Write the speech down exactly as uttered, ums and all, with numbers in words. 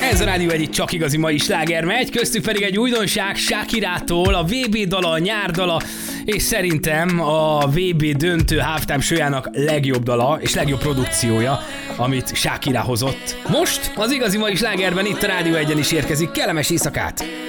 Ez a Rádió egy csak igazi mai sláger megy, köztük pedig egy újdonság Shakirától, a vé bé dala, a nyárdala, és szerintem a vé bé döntő halftime show-jának legjobb dala és legjobb produkciója, amit Shakira hozott. Most az igazi mai slágerben itt a Rádió egyen is érkezik, kellemes éjszakát!